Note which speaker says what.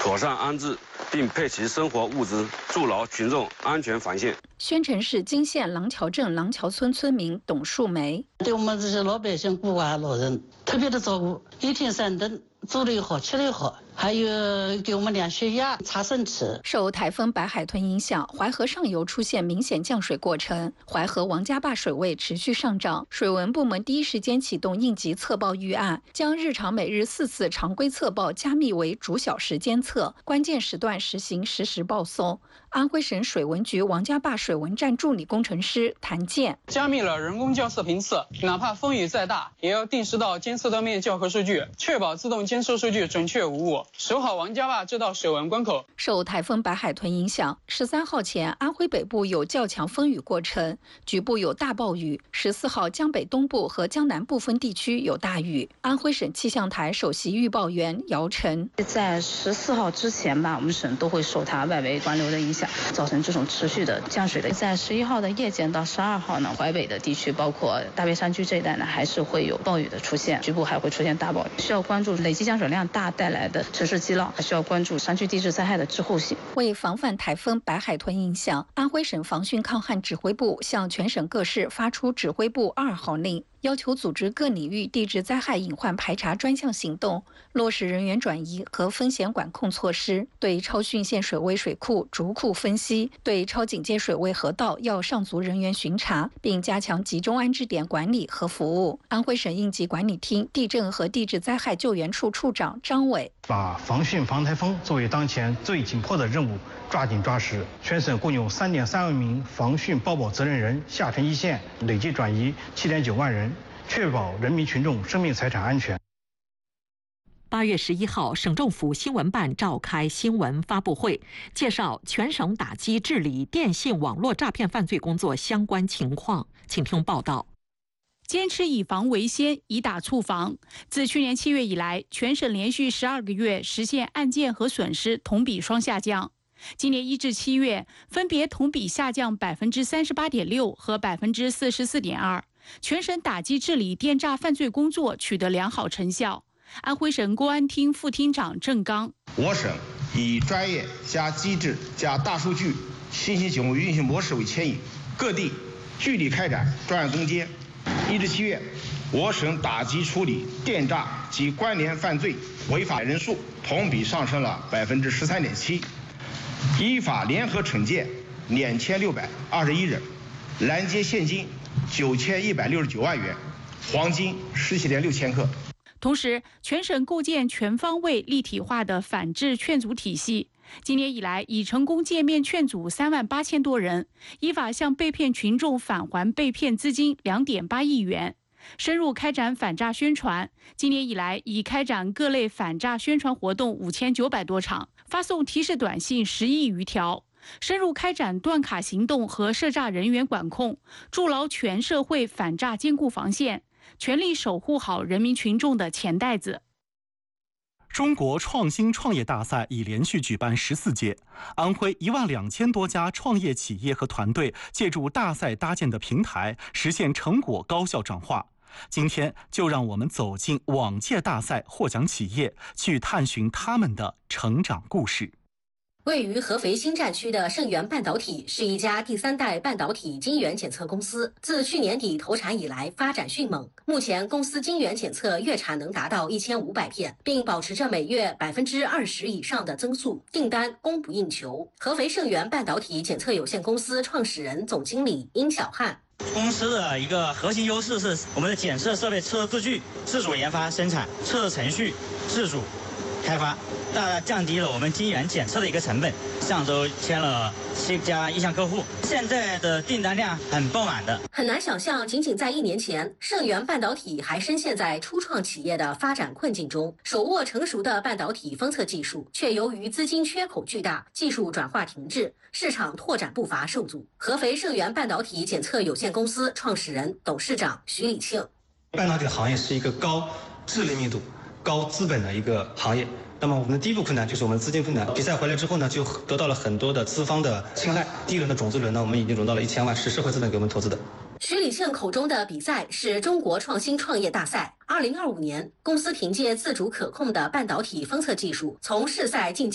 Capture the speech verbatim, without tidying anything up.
Speaker 1: 妥善安置并配齐生活物资，筑牢群众安全防线。
Speaker 2: 宣城市金县廊桥镇廊桥村村民董树梅：
Speaker 3: 对我们这些老百姓、孤寡老人特别的照顾，一天三顿，住的也好，吃的也好，还有给我们量血压、查身体。
Speaker 2: 受台风白海豚影响，淮河上游出现明显降水过程，淮河王家坝水位持续上涨。水文部门第一时间启动应急测报预案，将日常每日四次常规测报加密为逐小时监测，关键时段实行实时报送。安徽省水文局王家坝水文站助理工程师谭健：
Speaker 4: 加密了人工校测频次，哪怕风雨再大，也要定时到监测到面校核数据，确保自动监测数据准确无误，守好王家坝这道水文关口。
Speaker 2: 受台风白海豚影响，十三号前安徽北部有较强风雨过程，局部有大暴雨。十四号江北东部和江南部分地区有大雨。安徽省气象台首席预报员姚晨：
Speaker 5: 在十四号之前吧，我们省都会受它外围环流的影响，造成这种持续的降水的。在十一号的夜间到十二号呢，淮北的地区包括大别山区这一带呢，还是会有暴雨的出现，局部还会出现大暴雨，需要关注累积降水量大带来的城市积涝，还需要关注山区地质灾害的滞后性。
Speaker 2: 为防范台风白海豚影响，安徽省防汛抗旱指挥部向全省各市发出指挥部二号令，要求组织各领域地质灾害隐患排查专项行动，落实人员转移和风险管控措施，对超汛线水位水库逐库分析，对超警戒水位河道要上足人员巡查，并加强集中安置点管理和服务。安徽省应急管理厅地震和地质灾害救援处处长张伟：
Speaker 6: 把防汛防台风作为当前最紧迫的任务，抓紧抓实。全省共有三点三万名防汛包保责任人下沉一线，累计转移七点九万人，确保人民群众生命财产安全。
Speaker 7: 八月十一号，省政府新闻办召开新闻发布会，介绍全省打击治理电信网络诈骗犯罪工作相关情况。请听报道。
Speaker 8: 坚持以防为先，以打促防。自去年七月以来，全省连续十二个月实现案件和损失同比双下降。今年一至七月，分别同比下降百分之三十八点六和百分之四十四点二。全省打击治理电诈犯罪工作取得良好成效。安徽省公安厅副厅长郑刚：
Speaker 9: 我省以专业加机制加大数据信息警务运行模式为牵引，各地据理开展专案攻坚。一至七月，我省打击处理电诈及关联犯罪违法人数同比上升了百分之十三点七，依法联合惩戒两千六百二十一人，拦截现金九千一百六十九万元，黄金十七点六千克。
Speaker 8: 同时，全省构建全方位立体化的反制劝阻体系。今年以来，已成功诫面劝阻三万八千多人，依法向被骗群众返还被骗资金两点八亿元。深入开展反诈宣传，今年以来已开展各类反诈宣传活动五千九百多场，发送提示短信十亿余条。深入开展断卡行动和涉诈人员管控，筑牢全社会反诈坚固防线，全力守护好人民群众的钱袋子。
Speaker 10: 中国创新创业大赛已连续举办十四届，安徽一万两千多家创业企业和团队借助大赛搭建的平台，实现成果高效转化。今天就让我们走进往届大赛获奖企业，去探寻他们的成长故事。
Speaker 11: 位于合肥新站区的盛源半导体是一家第三代半导体晶圆检测公司，自去年底投产以来发展迅猛。目前公司晶圆检测月产能达到一千五百片，并保持着每月百分之二十以上的增速，订单供不应求。合肥盛源半导体检测有限公司创始人、总经理殷小汉。
Speaker 12: 公司的一个核心优势是我们的检测设备测试数据自主研发生产，测试程序自主开发，大大降低了我们晶圆检测的一个成本。上周签了七家意向客户，现在的订单量很爆满的。
Speaker 11: 很难想象，仅仅在一年前，盛源半导体还深陷在初创企业的发展困境中，手握成熟的半导体封测技术，却由于资金缺口巨大，技术转化停滞，市场拓展步伐受阻。合肥盛源半导体检测有限公司创始人、董事长徐礼庆：
Speaker 13: 半导体行业是一个高智力密度、高资本的一个行业。那么我们的第一步困难就是我们资金困难。比赛回来之后呢，就得到了很多的资方的青睐。第一轮的种子轮呢，我们已经融到了一千万，是社会资本给我们投资的。
Speaker 11: 徐礼庆口中的比赛是中国创新创业大赛。二零二五年，公司凭借自主可控的半导体封测技术，从试赛晋级